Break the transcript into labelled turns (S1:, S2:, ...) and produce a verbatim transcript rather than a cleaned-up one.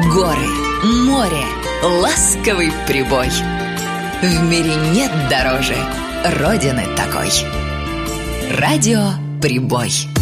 S1: Горы, море, ласковый прибой. В мире нет дороже Родины такой. Радио Прибой.